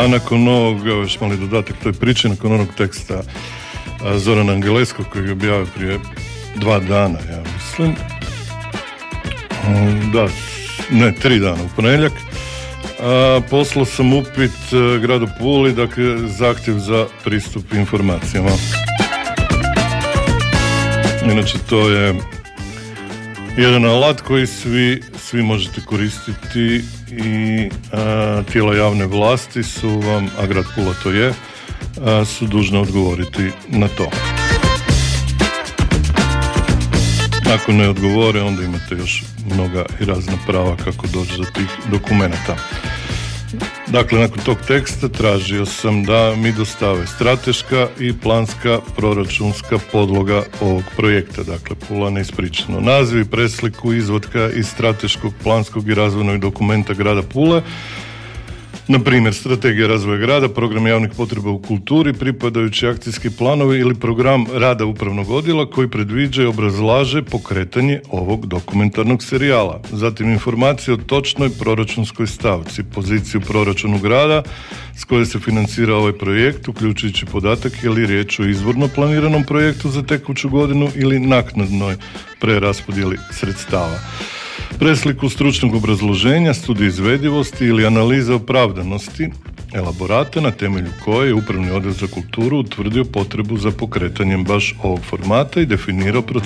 A nakon ovog, još mali dodatak toj priči, nakon onog teksta Zorana Angeleskog kojeg je objavio prije 2 dana, ja mislim. 3 dana, u ponedjeljak. Poslao sam upit gradu Puli, dakle zahtjev za pristup informacijama. Inače, to je jedan alat koji svi možete koristiti i tijela javne vlasti su vam, a grad Pula to je, su dužne odgovoriti na to. Ako ne odgovore, onda imate još mnoga i razna prava kako doći do tih dokumenata. Dakle, nakon tog teksta tražio sam da mi dostave strateška i planska proračunska podloga ovog projekta. Dakle, Pula neispričano. Naziv i presliku izvatka iz strateškog, planskog i razvojnog dokumenta grada Pule. Na primjer, strategija razvoja grada, program javnih potreba u kulturi, pripadajući akcijski planovi ili program rada upravnog odjela koji predviđa i obrazlaže pokretanje ovog dokumentarnog serijala. Zatim informacije o točnoj proračunskoj stavci, poziciju proračunu grada s koje se financira ovaj projekt, uključujući podatak je li riječ o izvorno planiranom projektu za tekuću godinu ili naknadnoj preraspodjeli sredstava. Presliku stručnog obrazloženja, studije izvedivosti ili analize opravdanosti elaborata na temelju koje je Upravni odjel za kulturu utvrdio potrebu za pokretanjem baš ovog formata i definirao proces